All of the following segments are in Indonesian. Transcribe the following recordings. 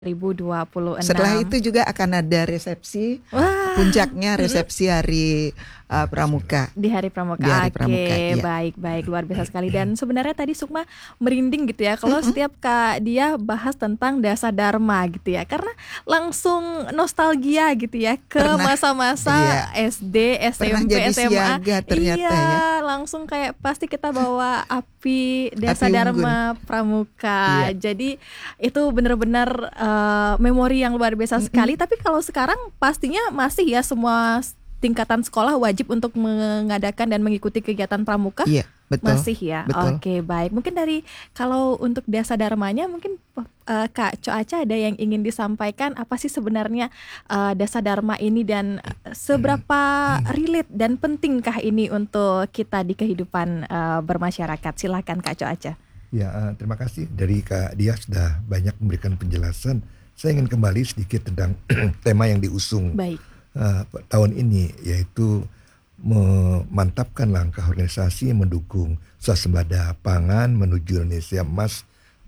2026. Setelah itu juga akan ada resepsi. Wah. Puncaknya resepsi hari Pramuka. Di hari Pramuka. Di hari Oke, Pramuka, iya. baik, luar biasa sekali. Dan sebenarnya tadi Sukma merinding gitu ya kalau setiap Kak dia bahas tentang Dasa Dharma gitu ya. Karena langsung nostalgia gitu ya ke masa-masa SD, SMP, jadi SMA. siaga ternyata iya, langsung kayak pasti kita bawa api Dasa Dharma Pramuka. Jadi itu benar-benar memori yang luar biasa sekali. Tapi kalau sekarang pastinya masih ya semua tingkatan sekolah wajib untuk mengadakan dan mengikuti kegiatan pramuka. Iya, betul. Masih ya. Betul. Oke, baik. Mungkin dari kalau untuk Dasa Dharmanya mungkin Kak Coaca ada yang ingin disampaikan apa sih sebenarnya Dasa Dharma ini dan seberapa relate dan pentingkah ini untuk kita di kehidupan bermasyarakat? Silakan Kak Coaca. Ya, terima kasih dari Kak Dia sudah banyak memberikan penjelasan. Saya ingin kembali sedikit tentang tema yang diusung tahun ini, yaitu memantapkan langkah organisasi mendukung swasembada pangan menuju Indonesia Emas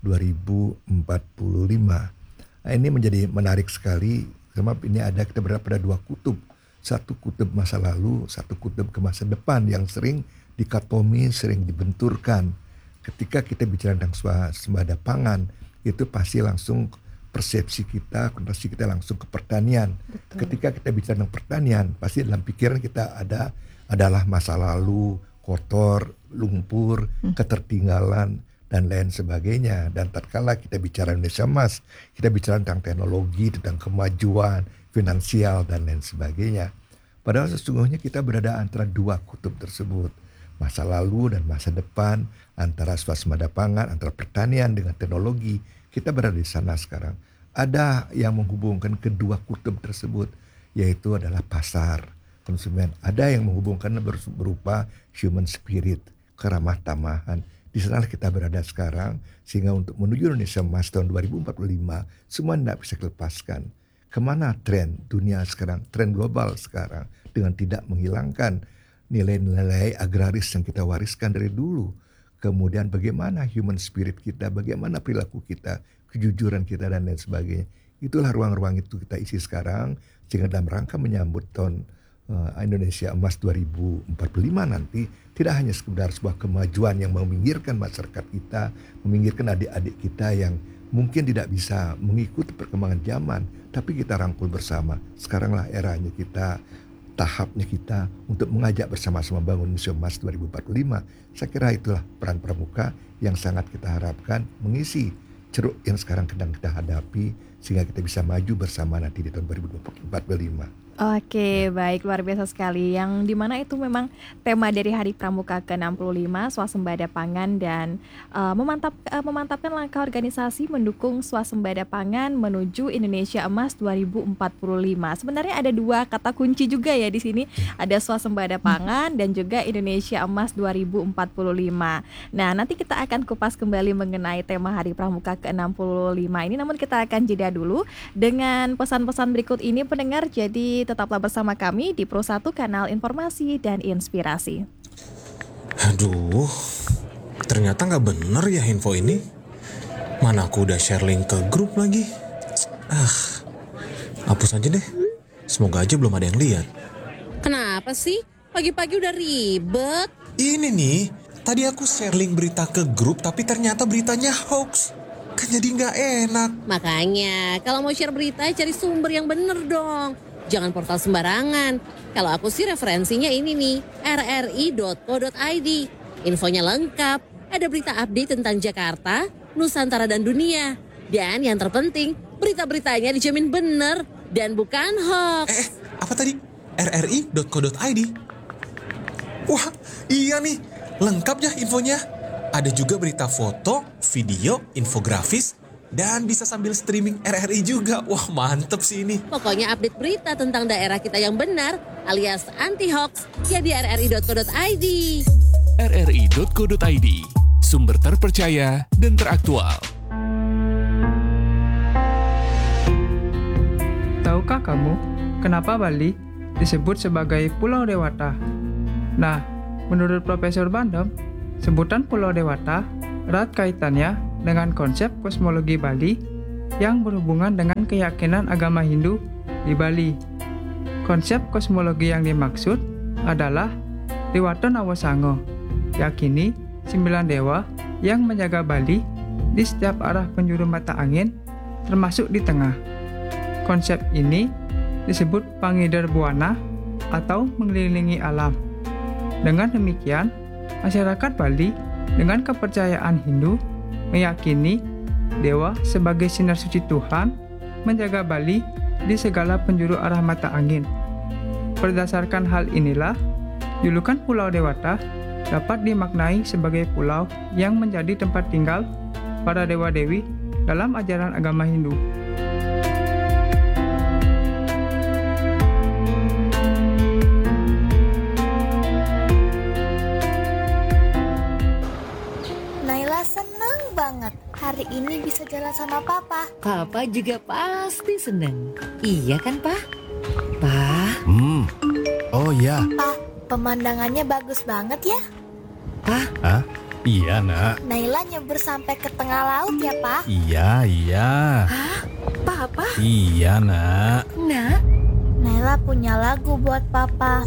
2045. Nah, ini menjadi menarik sekali, sebab ini kita berada pada dua kutub. Satu kutub masa lalu, satu kutub ke masa depan yang sering dikotomi, sering dibenturkan. Ketika kita bicara tentang swasembada pangan, itu pasti langsung persepsi kita, konotasi kita langsung ke pertanian. Betul. Ketika kita bicara tentang pertanian, pasti dalam pikiran kita adalah masa lalu, kotor, lumpur, ketertinggalan, dan lain sebagainya. Dan tatkala kita bicara Indonesia Emas, kita bicara tentang teknologi, tentang kemajuan, finansial, dan lain sebagainya. Padahal sesungguhnya kita berada antara dua kutub tersebut. Masa lalu dan masa depan, antara swasembada pangan, antara pertanian dengan teknologi. Kita berada di sana sekarang. Ada yang menghubungkan kedua kutub tersebut, yaitu adalah pasar, konsumen. Ada yang menghubungkan berupa human spirit, keramah tamahan. Di sana kita berada sekarang, sehingga untuk menuju Indonesia Emas tahun 2045, semua tidak bisa dilepaskan. Kemana tren dunia sekarang, tren global sekarang, dengan tidak menghilangkan nilai-nilai agraris yang kita wariskan dari dulu. Kemudian bagaimana human spirit kita, bagaimana perilaku kita, kejujuran kita, dan lain sebagainya. Itulah ruang-ruang itu kita isi sekarang, sehingga dalam rangka menyambut tahun Indonesia Emas 2045 nanti, tidak hanya sekedar sebuah kemajuan yang meminggirkan masyarakat kita, meminggirkan adik-adik kita yang mungkin tidak bisa mengikuti perkembangan zaman, tapi kita rangkul bersama. Sekaranglah eranya kita, tahapnya kita untuk mengajak bersama-sama bangun Indonesia Emas 2045. Saya kira itulah peran pramuka yang sangat kita harapkan mengisi ceruk yang sekarang sedang kita hadapi, sehingga kita bisa maju bersama nanti di tahun 2045. Oke, baik, luar biasa sekali. Yang dimana itu memang tema dari Hari Pramuka ke-65, swasembada pangan dan memantapkan langkah organisasi mendukung swasembada pangan menuju Indonesia Emas 2045. Sebenarnya ada dua kata kunci juga ya di sini, ada swasembada pangan dan juga Indonesia Emas 2045. Nah, nanti kita akan kupas kembali mengenai tema Hari Pramuka ke-65 ini, namun kita akan jeda dulu dengan pesan-pesan berikut ini pendengar. Jadi tetaplah bersama kami di Pro1 Kanal Informasi dan Inspirasi. Aduh, ternyata gak bener ya info ini. Mana aku udah share link ke grup lagi. Hapus aja deh. Semoga aja belum ada yang lihat. Kenapa sih? Pagi-pagi udah ribet. Ini nih, tadi aku share link berita ke grup, tapi ternyata beritanya hoax. Kan jadi gak enak. Makanya, kalau mau share berita, cari sumber yang bener dong. Jangan portal sembarangan. Kalau aku sih referensinya ini nih, rri.co.id. Infonya lengkap, ada berita update tentang Jakarta, Nusantara dan dunia. Dan yang terpenting, berita-beritanya dijamin bener dan bukan hoax. Apa tadi? rri.co.id? Wah, iya nih, lengkap ya infonya. Ada juga berita foto, video, infografis, dan bisa sambil streaming RRI juga. Wah, mantep sih ini. Pokoknya update berita tentang daerah kita yang benar alias anti-hoax ya di rri.co.id. rri.co.id, sumber terpercaya dan teraktual. Tahukah kamu kenapa Bali disebut sebagai Pulau Dewata? Nah, menurut Profesor Bandem, sebutan Pulau Dewata erat kaitannya dengan konsep kosmologi Bali yang berhubungan dengan keyakinan agama Hindu di Bali. Konsep kosmologi yang dimaksud adalah Dewata Nawasango, yakini 9 dewa yang menjaga Bali di setiap arah penjuru mata angin, termasuk di tengah. Konsep ini disebut Pangidar Buana atau mengelilingi alam. Dengan demikian, masyarakat Bali dengan kepercayaan Hindu meyakini dewa sebagai sinar suci Tuhan menjaga Bali di segala penjuru arah mata angin. Berdasarkan hal inilah, julukan Pulau Dewata dapat dimaknai sebagai pulau yang menjadi tempat tinggal para dewa-dewi dalam ajaran agama Hindu. Naila senang banget hari ini bisa jalan sama Papa. Papa juga pasti seneng. Iya kan, Pak? Pak, Oh ya. Pa, pemandangannya bagus banget ya. Pak, Hah? Iya nak. Naila nyebur sampai ke tengah laut ya, Pa. Iya. Papa, Iya nak. Nak. Naila punya lagu buat Papa.